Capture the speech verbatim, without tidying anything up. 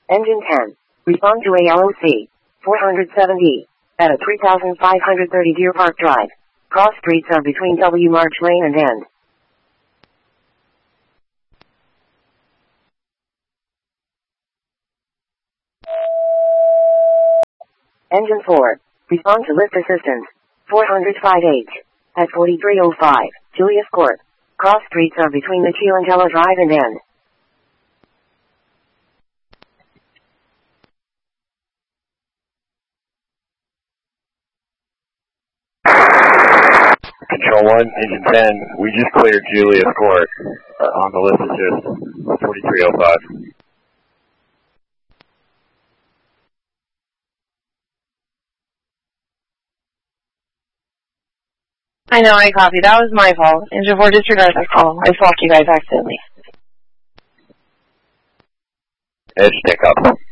Engine ten. Respond to A L O C. four seventy. At three thousand five hundred thirty Deer Park Drive. Cross streets are between W March Lane and End. Engine four. Respond to lift assistance. four oh five H. At forty-three oh five. Julius Court. Cross streets are between the Chilantella Drive and End. Control one, Engine ten, we just cleared Julius Court uh, on the lift assist, forty-three oh five. I know, I copied. That was my fault. Engine four, disregard that call. I swapped you guys accidentally. Edge, take up.